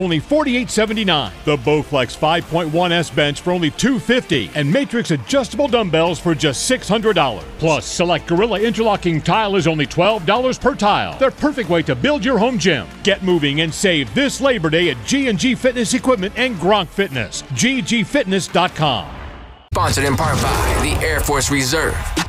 only $48.79. The Bowflex 5.1S bench for only $250. And Matrix adjustable dumbbells for just $600. Plus, select Gorilla interlocking tile is only $12 per tile. They're a perfect way to build your home gym. Get moving and save this Labor Day at G&G Fitness Equipment and Gronk Fitness. ggfitness.com. Sponsored in part by the Air Force Reserve.